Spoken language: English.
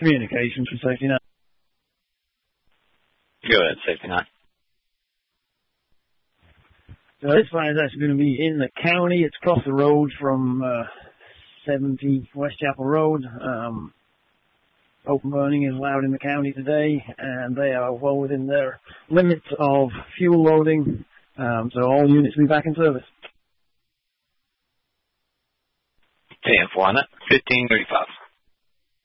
Communications for Safety 9. Go ahead, Safety 9. So this fire is actually going to be in the county. It's across the road from 70 West Chapel Road. Open burning is allowed in the county today, and they are well within their limits of fuel loading. So all units will be back in service. TM4 on that, 1535.